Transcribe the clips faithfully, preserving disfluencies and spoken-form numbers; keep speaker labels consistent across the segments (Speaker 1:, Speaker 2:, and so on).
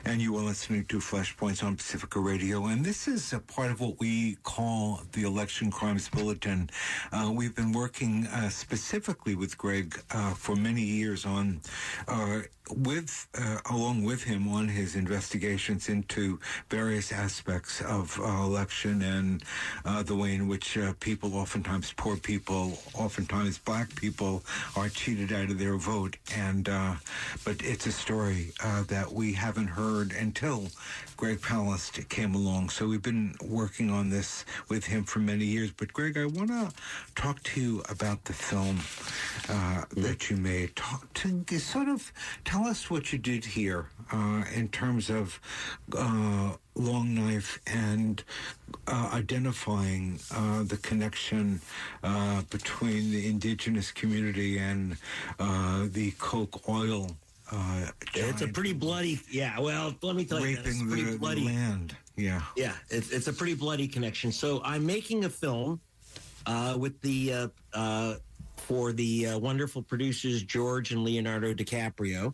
Speaker 1: And you are listening to Flashpoints on Pacifica Radio. And this is a part of what we call the Election Crimes Bulletin. Uh, we've been working uh, specifically with Greg uh, for many years on, uh, with, uh, along with him on his investigations into various aspects of uh, election and uh, the way in which uh, people, oftentimes poor people, oftentimes black people, are cheated out of their vote. And uh, but it's a story uh, that we haven't heard until Greg Palast came along. So we've been working on this with him for many years. But Greg, I want to talk to you about the film uh, mm-hmm. that you made. Talk to sort of tell us what you did here uh, in terms of uh, Long Knife and uh, identifying uh, the connection uh, between the indigenous community and uh, the coke oil. Uh,
Speaker 2: it's a pretty bloody, yeah. Well, let me tell you,
Speaker 1: raping
Speaker 2: it's pretty
Speaker 1: the
Speaker 2: bloody
Speaker 1: land. Yeah,
Speaker 2: yeah. It's it's a pretty bloody connection. So I'm making a film uh, with the uh, uh, for the uh, wonderful producers George and Leonardo DiCaprio,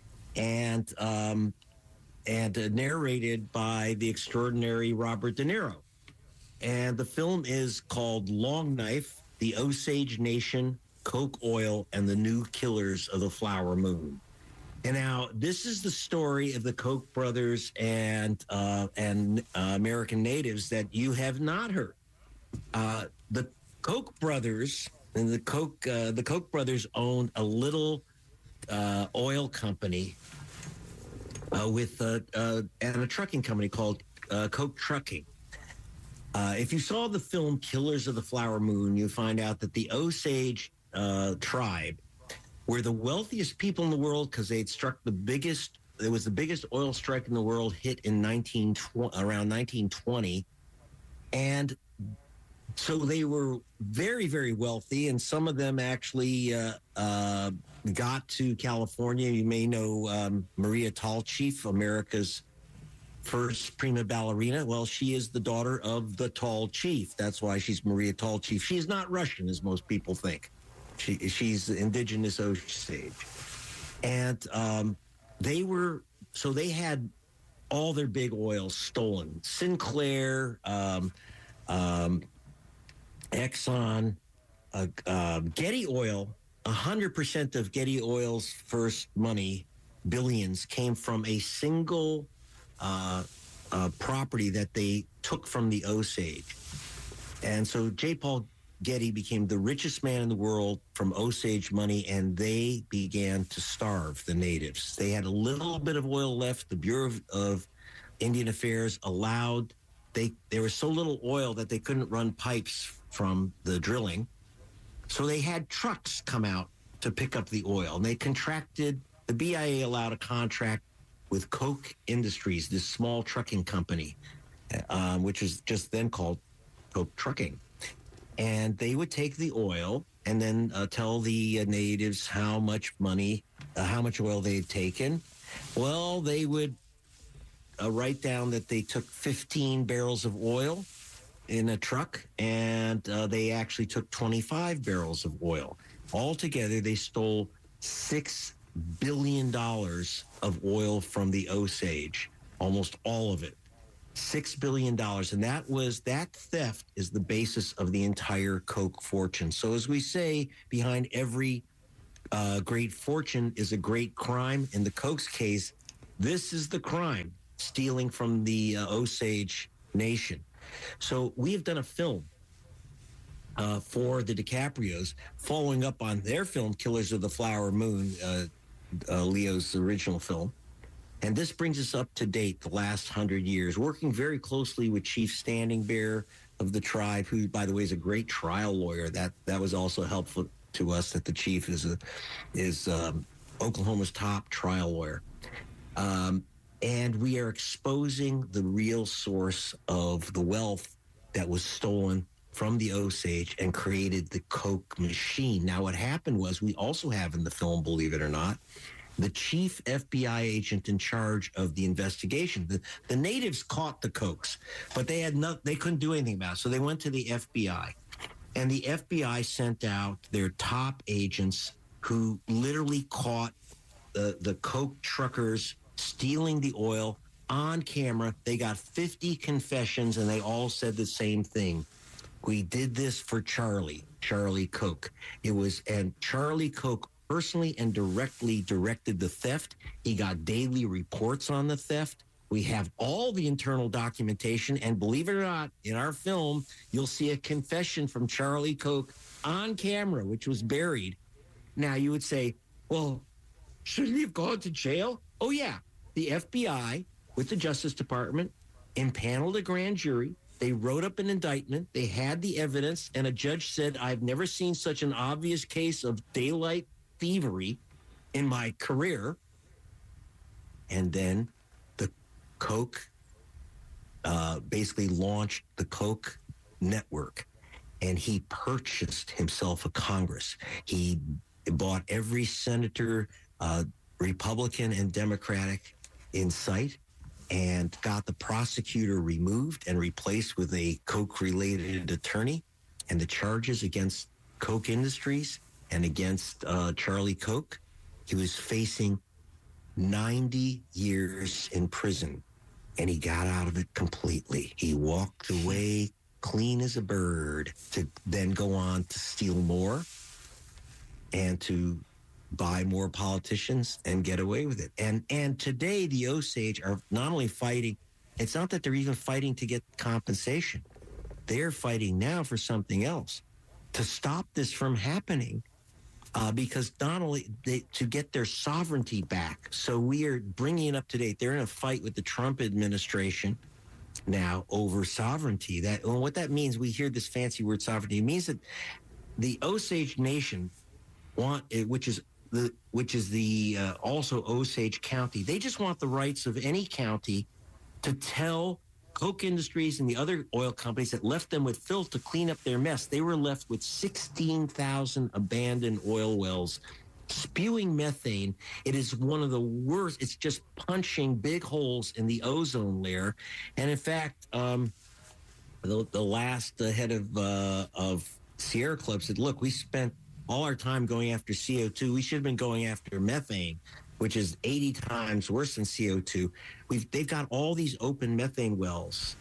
Speaker 2: and um, and uh, narrated by the extraordinary Robert De Niro. And the film is called Long Knife: The Osage Nation, Coke Oil, and the New Killers of the Flower Moon. And now this is the story of the Koch brothers and uh, and uh, American natives that you have not heard. Uh, the Koch brothers and the Koch uh, the Koch brothers owned a little uh, oil company uh, with uh, uh, and a trucking company called uh, Koch Trucking. Uh, if you saw the film Killers of the Flower Moon, you find out that the Osage uh, tribe were the wealthiest people in the world because they had struck the biggest, it was the biggest oil strike in the world, hit in nineteen around nineteen twenty. And so they were very, very wealthy, and some of them actually uh, uh, got to California. You may know um, Maria Tallchief, America's first prima ballerina. Well, she is the daughter of the Tall Chief. That's why she's Maria Tallchief. She is not Russian, as most people think. She, she's indigenous Osage. And um, they were, so they had all their big oil stolen. Sinclair, um, um, Exxon, uh, uh, Getty Oil, one hundred percent of Getty Oil's first money, billions, came from a single uh, uh, property that they took from the Osage. And so J. Paul Getty became the richest man in the world from Osage money, and they began to starve the natives. They had a little bit of oil left. The Bureau of, of Indian Affairs allowed, they there was so little oil that they couldn't run pipes from the drilling. So they had trucks come out to pick up the oil, and they contracted, the B I A allowed a contract with Koch Industries, this small trucking company, um, which was just then called Koch Trucking. And they would take the oil and then uh, tell the uh, natives how much money, uh, how much oil they had taken. Well, they would uh, write down that they took fifteen barrels of oil in a truck, and uh, they actually took twenty-five barrels of oil. Altogether, they stole six billion dollars of oil from the Osage, almost all of it. Six billion dollars, and that was that theft is the basis of the entire Koch fortune. So, as we say, behind every uh, great fortune is a great crime. In the Koch's case, this is the crime: stealing from the uh, Osage Nation. So, we have done a film uh, for the DiCaprios, following up on their film "Killers of the Flower Moon," uh, uh, Leo's original film. And this brings us up to date the last hundred years, working very closely with Chief Standing Bear of the tribe, who, by the way, is a great trial lawyer. That that was also helpful to us, that the chief is a is um, Oklahoma's top trial lawyer. Um, and we are exposing the real source of the wealth that was stolen from the Osage and created the Koch machine. Now, what happened was, we also have in the film, believe it or not, the chief F B I agent in charge of the investigation. The, the natives caught the Kochs, but they had not, they couldn't do anything about it. So they went to the F B I, and the F B I sent out their top agents who literally caught the, the Koch truckers stealing the oil on camera. They got fifty confessions, and they all said the same thing. We did this for Charlie, Charlie Koch. It was, and Charlie Koch personally and directly directed the theft. He got daily reports on the theft. We have all the internal documentation, and believe it or not, in our film, you'll see a confession from Charlie Koch on camera, which was buried. Now, you would say, well, shouldn't he have gone to jail? Oh, yeah. The F B I, with the Justice Department, impaneled a grand jury. They wrote up an indictment. They had the evidence, and a judge said, I've never seen such an obvious case of daylight thievery in my career. And then the Koch uh, basically launched the Koch network, and he purchased himself a Congress. He bought every senator, uh, Republican and Democratic, in sight, and got the prosecutor removed and replaced with a Koch-related attorney. And the charges against Koch Industries and against uh, Charlie Koch, he was facing ninety years in prison, and he got out of it completely. He walked away clean as a bird to then go on to steal more and to buy more politicians and get away with it. And and today the Osage are not only fighting, it's not that they're even fighting to get compensation. They're fighting now for something else, to stop this from happening, uh, because not only they, to get their sovereignty back. So we are bringing it up to date. They're in a fight with the Trump administration now over sovereignty. That, well, what that means, we hear this fancy word sovereignty. It means that the Osage Nation want, which is the which is the uh, also Osage County. They just want the rights of any county to tell Koch Industries and the other oil companies that left them with filth to clean up their mess. They were left with sixteen thousand abandoned oil wells spewing methane. It is one of the worst. It's just punching big holes in the ozone layer. And in fact, um, the, the last uh, head of uh, of Sierra Club said, look, we spent all our time going after C O two. We should have been going after methane, which is eighty times worse than C O two. We've, they've got all these open methane wells.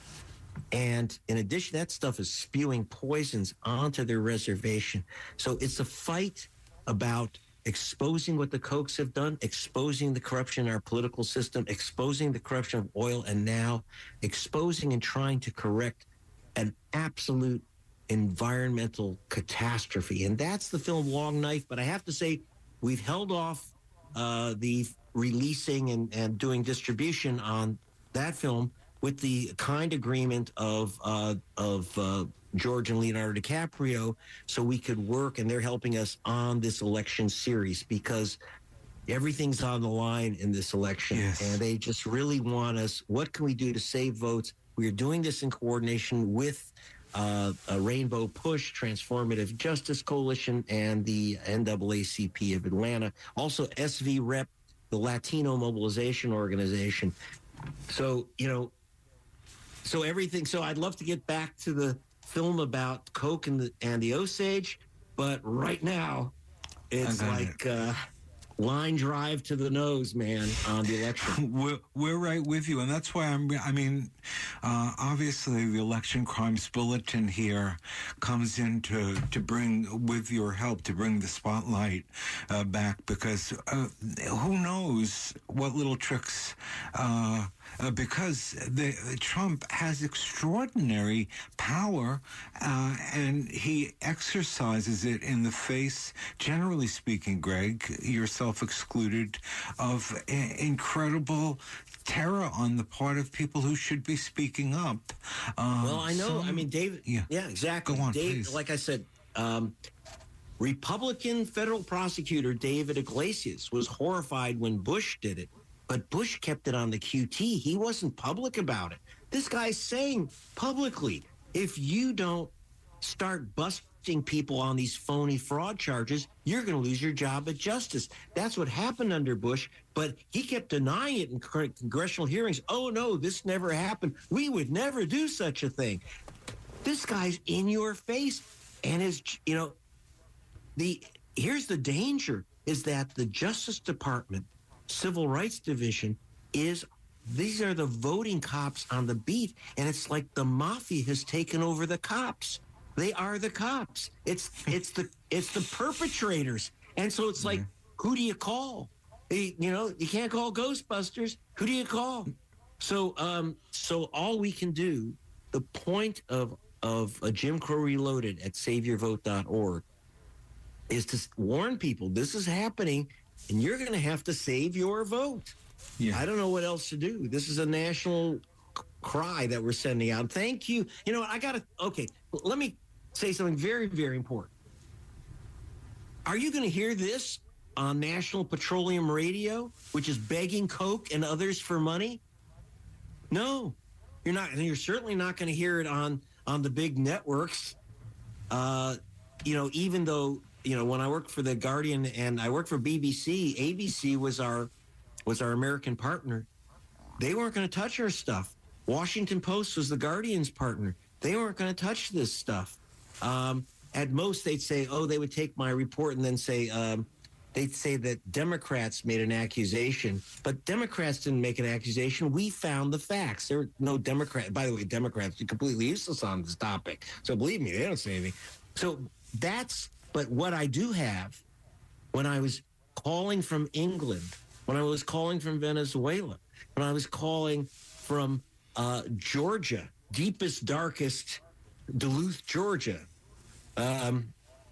Speaker 2: And in addition, that stuff is spewing poisons onto their reservation. So it's a fight about exposing what the Kochs have done, exposing the corruption in our political system, exposing the corruption of oil, and now exposing and trying to correct an absolute environmental catastrophe. And that's the film Long Knife. But I have to say, we've held off uh, the releasing and, and doing distribution on that film with the kind agreement of uh, of uh, George and Leonardo DiCaprio, so we could work, and they're helping us on this election series because everything's on the line in this election.
Speaker 1: Yes.
Speaker 2: And they just really want us, what can we do to save votes? We are doing this in coordination with Uh, a Rainbow Push, Transformative Justice Coalition, and the N double A C P of Atlanta. Also, S V Rep, the Latino Mobilization Organization. So, you know, so everything. So I'd love to get back to the film about Koch and the, and the Osage, but right now it's like
Speaker 1: it.
Speaker 2: uh, line drive to the nose, man, on the election.
Speaker 1: We're, we're right with you. And that's why I'm, I mean, uh, obviously the Election Crimes Bulletin here comes in to, to bring, with your help, to bring the spotlight uh, back, because uh, who knows what little tricks, uh, uh, because the, Trump has extraordinary power, uh, and he exercises it in the face, generally speaking, Greg, yourself excluded, of I- incredible terror on the part of people who should be speaking up. Um,
Speaker 2: well, I know.
Speaker 1: some,
Speaker 2: I mean, David.
Speaker 1: Yeah,
Speaker 2: yeah exactly.
Speaker 1: Go on,
Speaker 2: Dave,
Speaker 1: please.
Speaker 2: like I said, um, Republican federal prosecutor David Iglesias was horrified when Bush did it, but Bush kept it on the Q T. He wasn't public about it. This guy's saying publicly, if you don't start busting people on these phony fraud charges, you're going to lose your job at Justice. That's what happened under Bush, but he kept denying it in congressional hearings. Oh, no, this never happened. We would never do such a thing. This guy's in your face, and is, you know, the here's the danger is that the Justice Department, Civil Rights Division, is these are the voting cops on the beat, and it's like the mafia has taken over the cops. They are the cops. It's it's the it's the perpetrators, and so it's like, who do you call? You know, you can't call Ghostbusters. Who do you call? So, um, so all we can do, the point of of a Jim Crow Reloaded at save your vote dot org is to warn people this is happening, and you're going to have to save your vote. Yeah. I don't know what else to do. This is a national cry that we're sending out. Thank you. You know, I got to. Okay, let me say something very, very important. Are you going to hear this on National Petroleum Radio, which is begging Coke and others for money? No, you're not. And you're certainly not going to hear it on on the big networks. Uh, you know, even though, you know, when I worked for The Guardian and I worked for B B C, A B C was our was our American partner. They weren't going to touch our stuff. Washington Post was The Guardian's partner. They weren't going to touch this stuff. Um, at most, they'd say, oh, they would take my report and then say, um, they'd say that Democrats made an accusation, but Democrats didn't make an accusation. We found the facts. There were no Democrats. By the way, Democrats are completely useless on this topic. So believe me, they don't say anything. So that's, but what I do have, when I was calling from England, when I was calling from Venezuela, when I was calling from uh, Georgia, deepest, darkest Duluth, Georgia, um,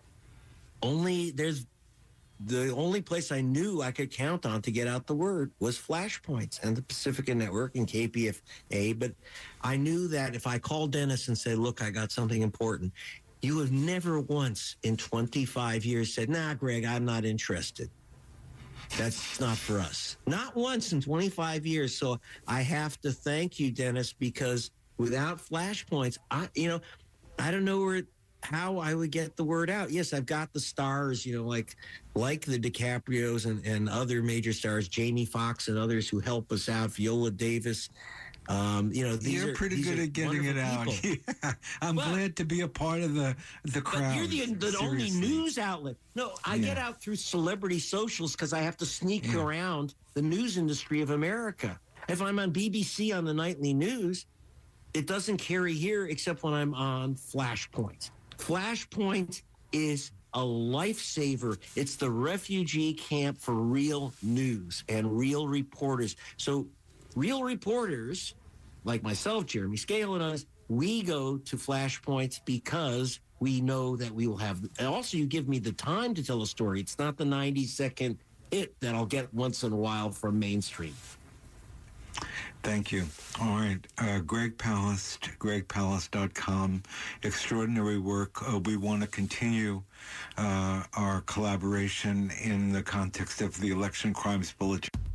Speaker 2: only there's, the only place I knew I could count on to get out the word was Flashpoints and the Pacifica Network and K P F A. But I knew that if I called Dennis and said, look, I got something important, you have never once in twenty-five years said, nah, Greg, I'm not interested. That's not for us. Not once in twenty-five years. So I have to thank you, Dennis, because without Flashpoints, I, you know, I don't know where how I would get the word out. Yes, I've got the stars, you know, like like the DiCaprios and, and other major stars, Jamie Foxx and others who help us out, Viola Davis. Um, you know, these
Speaker 1: you're
Speaker 2: are,
Speaker 1: pretty good at getting it out. Yeah. I'm well, glad to be a part of the the crowd.
Speaker 2: But you're the, the only news outlet. No, I yeah. get out through celebrity socials because I have to sneak yeah. around the news industry of America. If I'm on B B C on the nightly news, it doesn't carry here except when I'm on Flashpoint. Flashpoint is a lifesaver. It's the refugee camp for real news and real reporters. So real reporters like myself, Jeremy Scale, and us, we go to Flashpoints because we know that we will have. And also, you give me the time to tell a story. It's not the ninety second it that I'll get once in a while from mainstream.
Speaker 1: Thank you. All right. Uh, Greg Palast, greg palast dot com. Extraordinary work. Uh, we want to continue uh, our collaboration in the context of the Election Crimes Bulletin.